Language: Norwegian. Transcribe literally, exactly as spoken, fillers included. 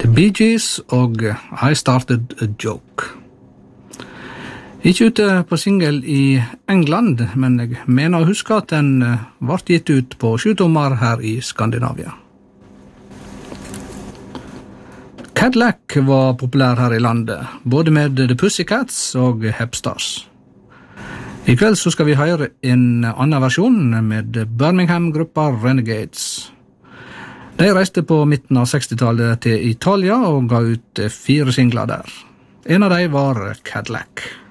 The Bee Gees og I Started a Joke. Ikke ute på single i England, men jeg mener å huske at den ble gitt ut på sju tommer her i Skandinavia. Cadillac var populær her i landet, både med The Pussycats og Hepstars. I kveld så skal vi høre en annen versjon med Birmingham-gruppa Renegades. De reiste på midten av sekstitallet til Italia og ga ut fire singler der. En av dem var Cadillac.